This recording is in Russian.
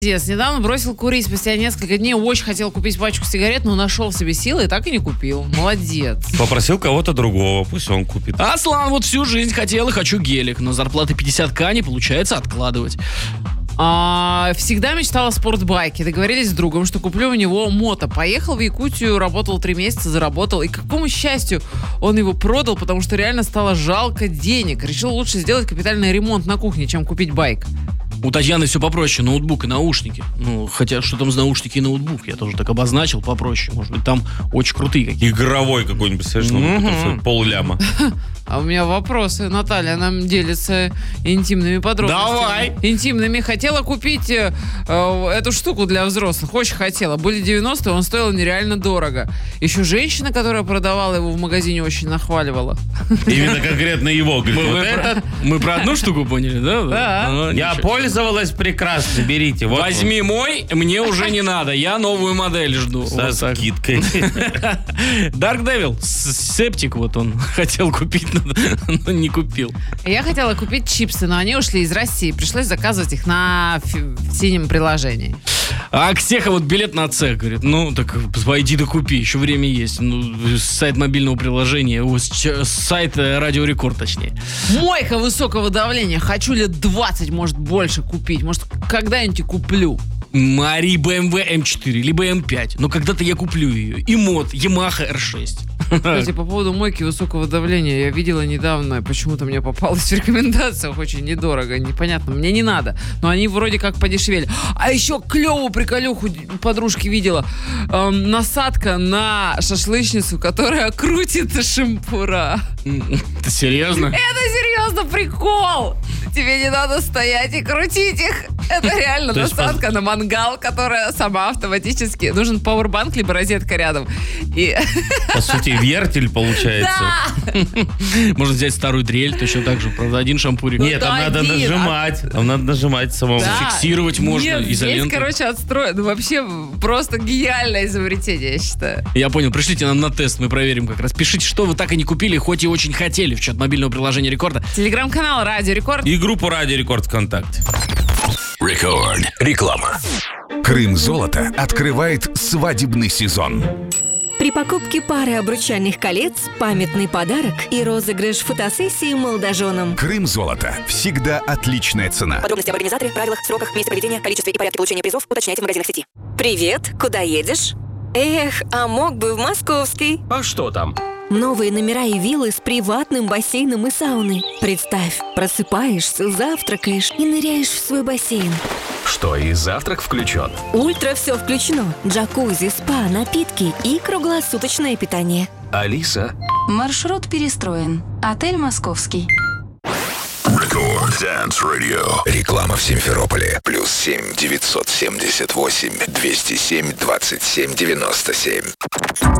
Недавно бросил курить. Спустя несколько дней очень хотел купить пачку сигарет, но нашел в себе силы и так и не купил. Молодец. Попросил кого-то другого, пусть он купит. Аслан вот всю жизнь хотел и хочу гелик, но зарплаты 50к не получается откладывать. Всегда мечтал о спортбайке. Договорились с другом, что куплю у него мото. Поехал в Якутию, работал 3 месяца, заработал. И к какому счастью он его продал, потому что реально стало жалко денег. Решил лучше сделать капитальный ремонт на кухне, чем купить байк. У Татьяны все попроще, ноутбук и наушники. Ну, хотя, что там за наушники и ноутбук? Я тоже так обозначил попроще. Может быть, там очень крутые какие-то. Игровой какой-нибудь, представляешь, пол-ляма. А у меня вопросы. Наталья нам делится интимными подробностями. Давай! Интимными. Хотела купить эту штуку для взрослых. Очень хотела. Были 90-е, он стоил нереально дорого. Еще женщина, которая продавала его в магазине, очень нахваливала. Именно конкретно его. Говорит, вот этот. Мы про одну штуку поняли, да? Да. Я пользовалась прекрасно, берите. Вот Возьми мой, мне уже не надо. Я новую модель жду. со скидкой. Dark Devil, септик вот он хотел купить, но не купил. Я хотела купить чипсы, но они ушли из России. Пришлось заказывать их на синем приложении. А Ксеха вот билет на цех, говорит, ну так пойди да купи, еще время есть. Ну, сайт мобильного приложения, сайт Радио Рекорд, точнее. Мойка высокого давления. Хочу лет 20, может, больше купить. Может, когда-нибудь и куплю. Мари BMW M4, либо M5. Но когда-то я куплю ее. И мод Yamaha R6. Кстати, по поводу мойки высокого давления, я видела недавно, почему-то мне попалось в рекомендациях, очень недорого, непонятно, мне не надо, но они вроде как подешевели. А еще клевую приколюху подружки видела. Насадка на шашлычницу, которая крутит шампура. Ты серьезно? Это серьезно прикол! Тебе не надо стоять и крутить их. Это реально насадка на мангал, которая сама автоматически... Нужен пауэрбанк, либо розетка рядом. И... По сути, вертель получается. Да! Можно взять старую дрель, точно так же. Правда, один шампурик. Нет, там надо нажимать. Там надо нажимать самому. Да. Фиксировать можно Нет, изолентой. здесь, короче, отстроено. Ну, вообще, просто гениальное изобретение, я считаю. Я понял, пришлите нам на тест, мы проверим как раз. Пишите, что вы так и не купили, хоть и очень хотели, в чат мобильного приложения Рекорда. Телеграм-канал Радио Рекорд. И группу Радио Рекорд ВКонтакте. Рекорд. Реклама. Крым Золото открывает свадебный сезон. При покупке пары обручальных колец, памятный подарок и розыгрыш фотосессии молодоженам. Крым Золото. Всегда отличная цена. Подробности об организаторе, правилах, сроках, месте проведения, количестве и порядке получения призов уточняйте в магазинах сети. Привет, куда едешь? Эх, а мог бы в Московский. А что там? Новые номера и виллы с приватным бассейном и сауной. Представь, просыпаешься, завтракаешь и ныряешь в свой бассейн. Что, и завтрак включен? Ультра все включено. Джакузи, спа, напитки и круглосуточное питание. Алиса. Маршрут перестроен. Отель «Московский». Рекорд Dance Radio. Реклама в Симферополе. +7 978 207 27 97.